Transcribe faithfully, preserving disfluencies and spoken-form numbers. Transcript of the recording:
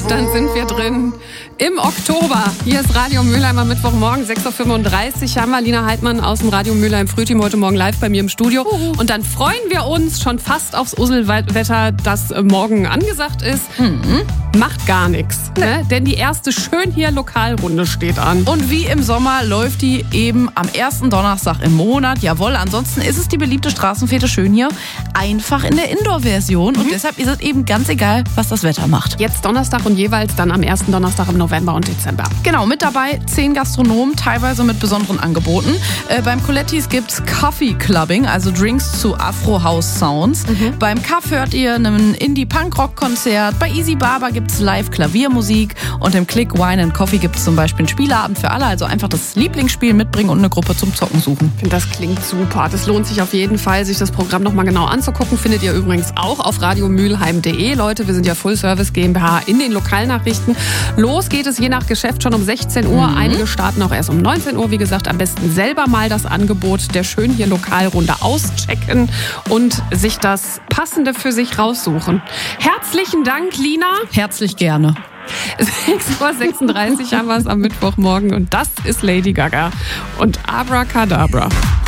dann sind wir drin im Oktober. Hier ist Radio Mülheim am Mittwochmorgen, sechs Uhr fünfunddreißig. Haben wir Lina Heidmann aus dem Radio Mülheim Frühteam heute Morgen live bei mir im Studio. Und dann freuen wir uns schon fast aufs Uselwetter, das morgen angesagt ist. Mhm. Macht gar nichts, ne? Denn die erste Schön hier Lokalrunde steht an. Und wie im Sommer läuft die eben am ersten Donnerstag im Monat. Jawohl, ansonsten ist es die beliebte Straßenfete Schön hier einfach in der Indoor-Version. Und mhm. deshalb ist es eben ganz egal, was das Wetter macht. Jetzt Donnerstag und jeweils dann am ersten Donnerstag im November und Dezember. Genau, mit dabei zehn Gastronomen, teilweise mit besonderen Angeboten. Äh, beim Colettis gibt's Coffee Clubbing, also Drinks zu Afro-House-Sounds. Mhm. Beim Kaff hört ihr ein Indie-Punk-Rock-Konzert. Bei Easy Barber gibt's Live-Klaviermusik. Und im Click Wine and Coffee gibt's zum Beispiel einen Spieleabend für alle. Also einfach das Lieblingsspiel mitbringen und eine Gruppe zum Zocken suchen. Ich finde, das klingt super. Das lohnt sich auf jeden Fall, sich das Programm nochmal genau anzugucken. Findet ihr übrigens auch auf radiomülheim punkt de. Leute, wir sind ja Full Service GmbH in den Lokalnachrichten. Los geht es je nach Geschäft schon um sechzehn Uhr. Mhm. Einige starten auch erst um neunzehn Uhr. Wie gesagt, am besten selber mal das Angebot der Schön hier Lokalrunde auschecken und sich das Passende für sich raussuchen. Herzlichen Dank, Lina. Herzlich gerne. sechs Uhr sechsunddreißig haben wir es am Mittwochmorgen und das ist Lady Gaga und Abracadabra.